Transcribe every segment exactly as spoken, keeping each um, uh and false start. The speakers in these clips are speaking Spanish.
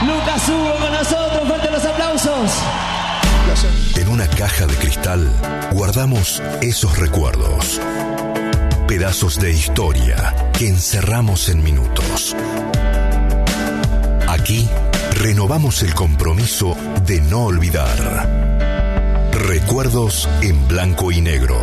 Lucas Hugo con nosotros, fuertes los aplausos. En una caja de cristal guardamos esos recuerdos, pedazos de historia que encerramos en minutos. Aquí renovamos el compromiso de no olvidar. Recuerdos en blanco y negro.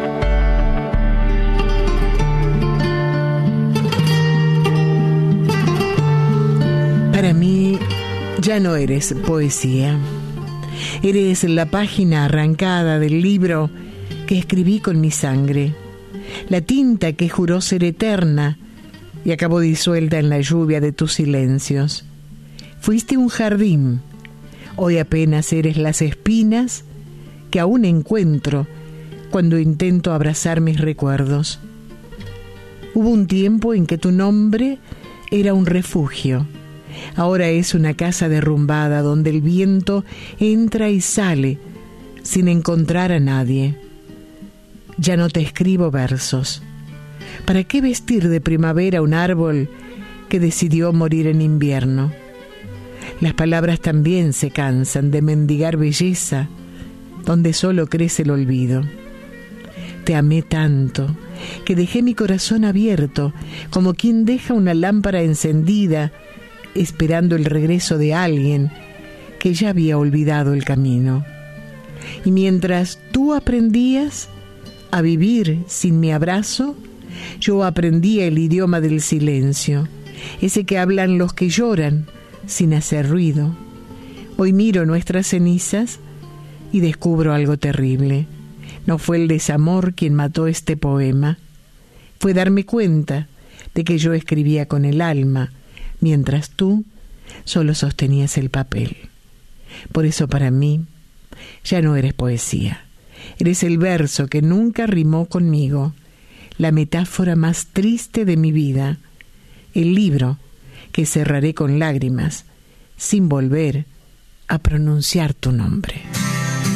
Para mí, ya no eres poesía. Eres la página arrancada del libro que escribí con mi sangre. La tinta que juró ser eterna y acabó disuelta en la lluvia de tus silencios. Fuiste un jardín. Hoy apenas eres las espinas que aún encuentro cuando intento abrazar mis recuerdos. Hubo un tiempo en que tu nombre era un refugio. Ahora es una casa derrumbada donde el viento entra y sale sin encontrar a nadie. Ya no te escribo versos. ¿Para qué vestir de primavera un árbol que decidió morir en invierno? Las palabras también se cansan de mendigar belleza donde solo crece el olvido. Te amé tanto que dejé mi corazón abierto como quien deja una lámpara encendida esperando el regreso de alguien que ya había olvidado el camino. Y mientras tú aprendías a vivir sin mi abrazo, yo aprendía el idioma del silencio, ese que hablan los que lloran sin hacer ruido. Hoy miro nuestras cenizas y descubro algo terrible. No fue el desamor quien mató este poema, fue darme cuenta de que yo escribía con el alma, mientras tú solo sostenías el papel. Por eso para mí ya no eres poesía. Eres el verso que nunca rimó conmigo, la metáfora más triste de mi vida, el libro que cerraré con lágrimas sin volver a pronunciar tu nombre.